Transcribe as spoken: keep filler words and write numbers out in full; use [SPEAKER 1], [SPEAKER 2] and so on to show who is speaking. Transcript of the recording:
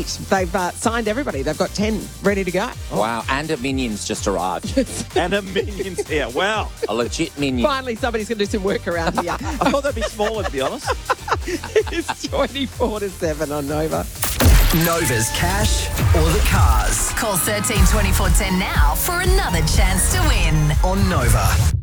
[SPEAKER 1] Sweet. They've uh, signed everybody. They've got ten ready to go.
[SPEAKER 2] Wow, and a Minions just arrived.
[SPEAKER 3] And a Minions here. Wow.
[SPEAKER 2] A legit Minion.
[SPEAKER 1] Finally, somebody's going to do some work around here.
[SPEAKER 3] I thought they'd be smaller, to be honest.
[SPEAKER 1] It's twenty-four to seven on Nova.
[SPEAKER 4] Nova's cash or the cars
[SPEAKER 5] Call thirteen twenty-four ten now for another chance to win.
[SPEAKER 4] on Nova.